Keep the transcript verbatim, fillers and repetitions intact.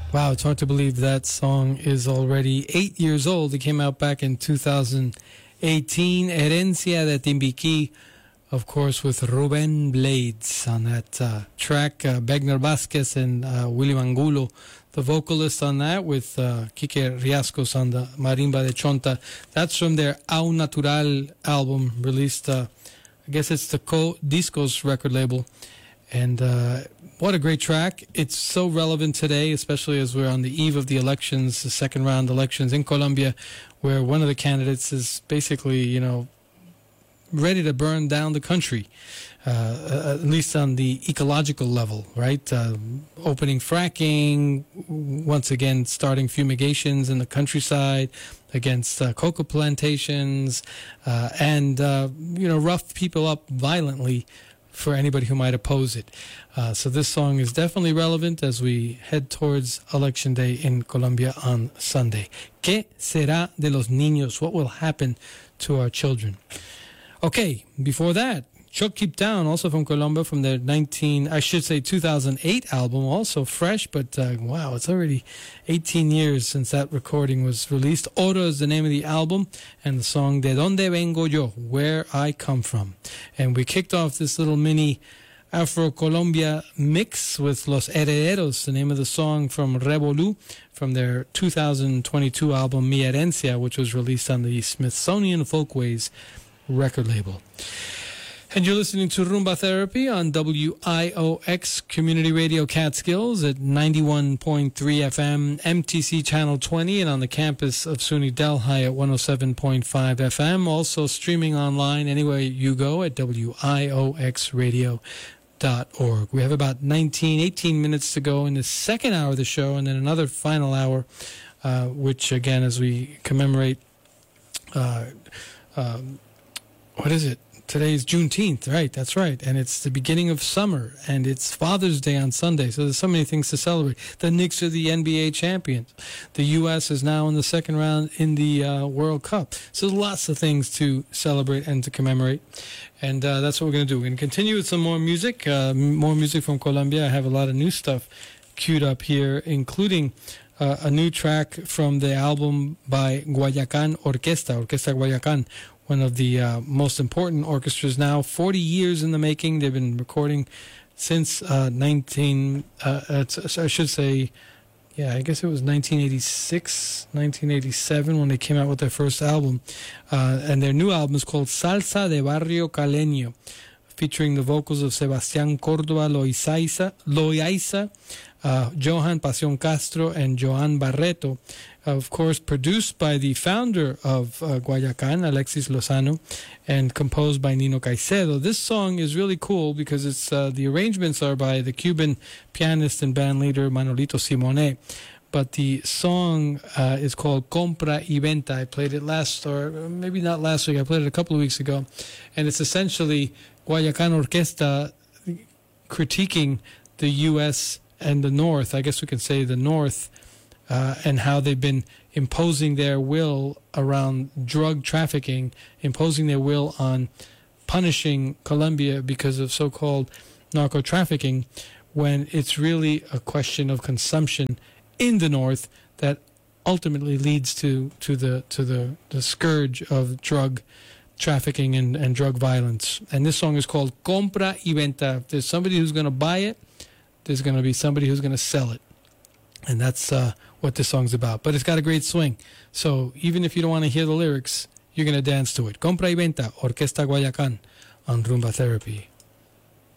Wow, it's hard to believe that song is already eight years old. It came out back in two thousand eighteen. Herencia de Timbiquí, of course, with Ruben Blades on that uh, track. Uh, Begner Vasquez and uh, William Angulo, the vocalist on that, with uh, Quique Riascos on the marimba de chonta. That's from their Au Natural album, released, uh, I guess it's the Co Discos record label. And uh, what a great track. It's so relevant today, especially as we're on the eve of the elections, the second round elections in Colombia, where one of the candidates is basically, you know, ready to burn down the country, uh, at least on the ecological level, right? Uh, opening fracking, once again starting fumigations in the countryside against uh, cocoa plantations, uh, and, uh, you know, rough people up violently for anybody who might oppose it. Uh, so this song is definitely relevant as we head towards Election Day in Colombia on Sunday. ¿Qué será de los niños? What will happen to our children? Okay, before that, Chuck Keep Down, also from Colombia, from their nineteen, I should say two thousand eight album, also fresh, but uh, wow, it's already eighteen years since that recording was released. Oro is the name of the album, and the song De Donde Vengo Yo, Where I Come From. And we kicked off this little mini Afro-Colombia mix with Los Herederos, the name of the song from Revolú, from their two thousand twenty-two album Mi Herencia, which was released on the Smithsonian Folkways record label. And you're listening to Rumba Therapy on W I O X Community Radio Catskills at ninety-one point three F M, M T C Channel twenty, and on the campus of SUNY Delhi at one oh seven point five F M. Also streaming online anywhere you go at W I O X radio dot org. We have about nineteen, eighteen minutes to go in the second hour of the show, and then another final hour, uh, which, again, as we commemorate, uh, um, what is it? Today's Juneteenth, right? That's right. And it's the beginning of summer, and it's Father's Day on Sunday. So there's so many things to celebrate. The Knicks are the N B A champions. The U S is now in the second round in the uh, World Cup. So there's lots of things to celebrate and to commemorate. And uh, that's what we're going to do. We're going to continue with some more music, uh, more music from Colombia. I have a lot of new stuff queued up here, including uh, a new track from the album by Guayacán Orquesta, Orquesta Guayacán, one of the uh, most important orchestras now, forty years in the making. They've been recording since uh, nineteen, uh, I should say, yeah, I guess it was nineteen eighty-six, nineteen eighty-seven when they came out with their first album. Uh, and their new album is called Salsa de Barrio Caleño, featuring the vocals of Sebastián Córdoba Loaiza, Loaiza uh, Johan Pasión Castro, and Joan Barreto. Of course, produced by the founder of uh, Guayacán, Alexis Lozano, and composed by Nino Caicedo. This song is really cool because it's uh, the arrangements are by the Cuban pianist and band leader Manolito Simone. But the song uh, is called Compra y Venta. I played it last, or maybe not last week, I played it a couple of weeks ago. And it's essentially Guayacán Orquesta critiquing the U S and the North, I guess we can say the North, Uh, and how they've been imposing their will around drug trafficking, imposing their will on punishing Colombia because of so-called narco-trafficking, when it's really a question of consumption in the North that ultimately leads to, to the to the, the scourge of drug trafficking and, and drug violence. And this song is called Compra y Venta. If there's somebody who's going to buy it, there's going to be somebody who's going to sell it. And that's uh, what this song's about. But it's got a great swing. So even if you don't want to hear the lyrics, you're going to dance to it. Compra y Venta, Orquesta Guayacán on Rumba Therapy.